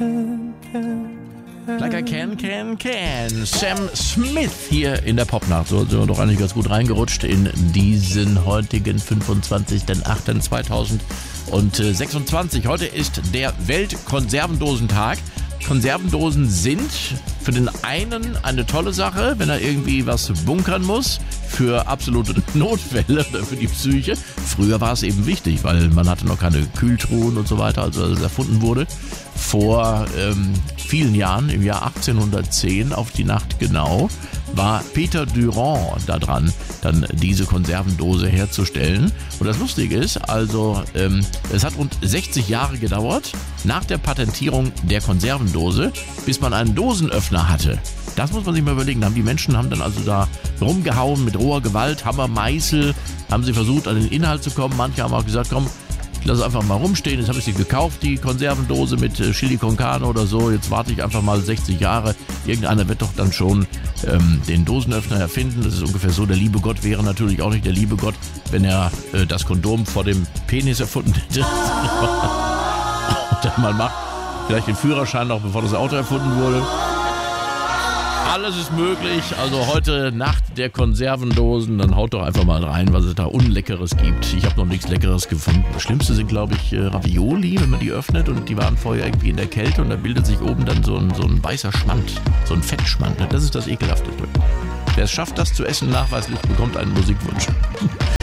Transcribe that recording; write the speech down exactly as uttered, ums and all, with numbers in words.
Like I can, can, can. Sam Smith hier in der Popnacht. So sind wir doch eigentlich ganz gut reingerutscht in diesen heutigen fünfundzwanzigsten achten zweitausendsechsundzwanzig. Heute ist der Weltkonservendosentag. Konservendosen sind für den einen eine tolle Sache, wenn er irgendwie was bunkern muss, für absolute Notfälle oder für die Psyche. Früher war es eben wichtig, weil man hatte noch keine Kühltruhen und so weiter, als es erfunden wurde. Vor ähm, vielen Jahren, im Jahr achtzehnhundertzehn auf die Nacht genau, war Peter Durand da dran, dann diese Konservendose herzustellen. Und das Lustige ist, also ähm, es hat rund sechzig Jahre gedauert, nach der Patentierung der Konservendose, bis man einen Dosenöffner hatte. Das muss man sich mal überlegen. Da haben die Menschen haben dann also da rumgehauen mit roher Gewalt, Hammer, Meißel, haben sie versucht, an den Inhalt zu kommen. Manche haben auch gesagt, komm, ich lasse einfach mal rumstehen. Jetzt habe ich sie gekauft, die Konservendose mit Chili con Carne oder so. Jetzt warte ich einfach mal sechzig Jahre. Irgendeiner wird doch dann schon ähm, den Dosenöffner erfinden. Das ist ungefähr so. Der liebe Gott wäre natürlich auch nicht der liebe Gott, wenn er äh, das Kondom vor dem Penis erfunden hätte. Und dann mal macht. Vielleicht den Führerschein noch, bevor das Auto erfunden wurde. Alles ist möglich, also heute Nacht der Konservendosen, dann haut doch einfach mal rein, was es da Unleckeres gibt. Ich habe noch nichts Leckeres gefunden. Das Schlimmste sind, glaube ich, Ravioli, wenn man die öffnet und die waren vorher irgendwie in der Kälte und da bildet sich oben dann so ein, so ein weißer Schmand, so ein Fettschmand. Das ist das Ekelhafte. Wer es schafft, das zu essen, nachweislich bekommt einen Musikwunsch.